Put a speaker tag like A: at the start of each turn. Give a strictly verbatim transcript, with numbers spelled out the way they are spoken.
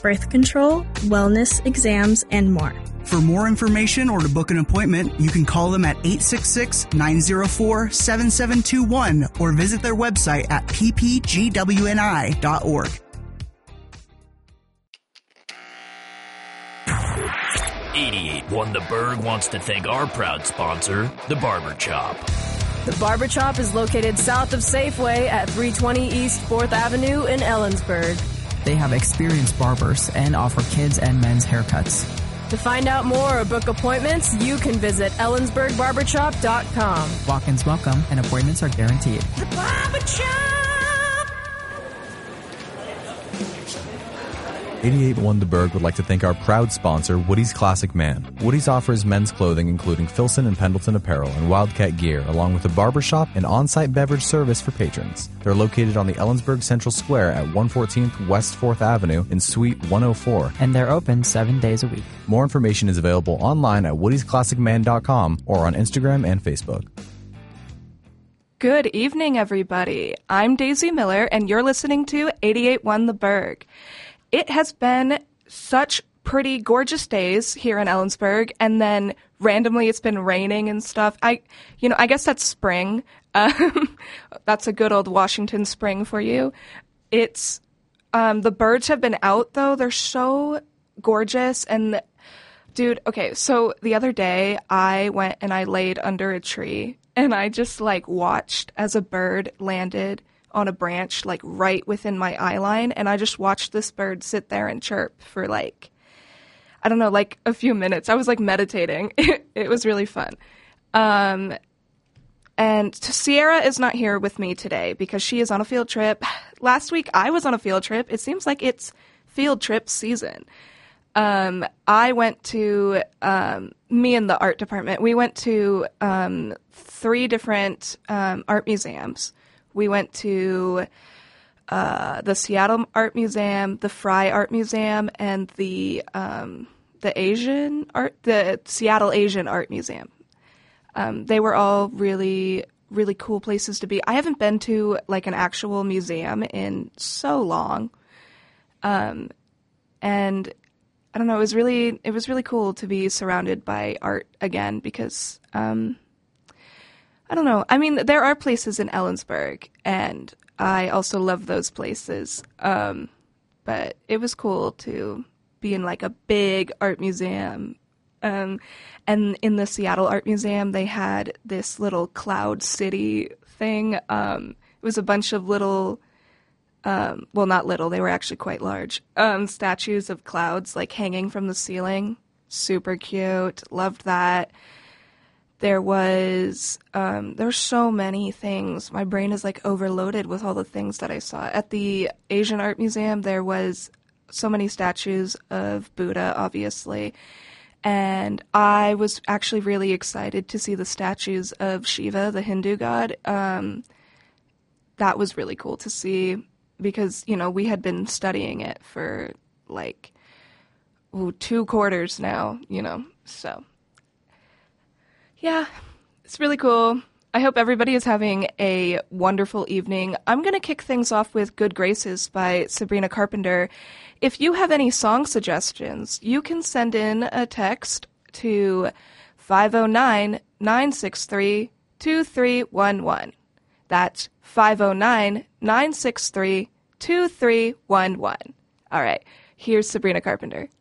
A: birth control, wellness, exams, and more.
B: For more information or to book an appointment, you can call them at eight six six, nine zero four, seven seven two one or visit their website at p p g w n i dot org.
C: eighty-eight One The Berg wants to thank our proud sponsor, The Barber Chop.
D: The Barber Chop is located south of Safeway at three twenty East fourth Avenue in Ellensburg.
E: They have experienced barbers and offer kids and men's haircuts.
D: To find out more or book appointments, you can visit ellensburg barber chop dot com.
E: Walk-ins welcome and appointments are guaranteed.
D: The Barber Chop!
F: eighty-eight One The Berg would like to thank our proud sponsor, Woody's Classic Man. Woody's offers men's clothing including Filson and Pendleton apparel and Wildcat gear, along with a barbershop and on-site beverage service for patrons. They're located on the Ellensburg Central Square at one fourteenth West fourth Avenue in Suite one oh four.
E: And they're open seven days a week.
F: More information is available online at woodies classic man dot com or on Instagram and Facebook.
G: Good evening, everybody. I'm Daisy Miller, and you're listening to eighty-eight One The Berg. It has been such pretty gorgeous days here in Ellensburg, and then randomly it's been raining and stuff. I, you know, I guess that's spring. Um, that's a good old Washington spring for you. It's, um, the birds have been out though. They're so gorgeous. And dude, okay, so the other day I went and I laid under a tree and I just like watched as a bird landed on a branch, like right within my eye line, and I just watched this bird sit there and chirp for like, I don't know, like a few minutes. I was like meditating. It, it was really fun. Um, and Sierra is not here with me today because she is on a field trip. Last week I was on a field trip. It seems like it's field trip season. Um, I went to, um, me and the art department, we went to um, three different um, art museums. We went to uh, the Seattle Art Museum, the Frye Art Museum, and the um, the Asian art, the Seattle Asian Art Museum. Um, they were all really, really cool places to be. I haven't been to like an actual museum in so long, um, and I don't know. It was really, it was really cool to be surrounded by art again because. Um, I don't know. I mean, there are places in Ellensburg, and I also love those places. Um, but it was cool to be in like a big art museum. Um, and in the Seattle Art Museum, they had this little cloud city thing. Um, it was a bunch of little, um, well, not little, they were actually quite large, um, statues of clouds like hanging from the ceiling. Super cute. Loved that. There was, um, there were so many things. My brain is like overloaded with all the things that I saw. At the Asian Art Museum, there was so many statues of Buddha, obviously. And I was actually really excited to see the statues of Shiva, the Hindu god. Um, that was really cool to see because, you know, we had been studying it for like ooh, two quarters now, you know, so. Yeah, it's really cool. I hope everybody is having a wonderful evening. I'm going to kick things off with Good Graces by Sabrina Carpenter. If you have any song suggestions, you can send in a text to five oh nine, nine six three, two three one one. That's five oh nine, nine six three, two three one one. All right, here's Sabrina Carpenter.